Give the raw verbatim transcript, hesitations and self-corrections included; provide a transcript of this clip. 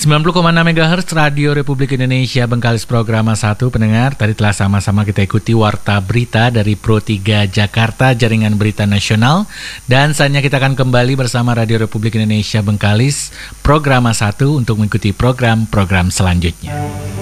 sembilan puluh koma enam megahertz Radio Republik Indonesia Bengkalis Programa satu pendengar. Tadi telah sama-sama kita ikuti Warta Berita dari Pro tiga Jakarta, Jaringan Berita Nasional. Dan saatnya kita akan kembali bersama Radio Republik Indonesia Bengkalis Programa satu untuk mengikuti program-program selanjutnya.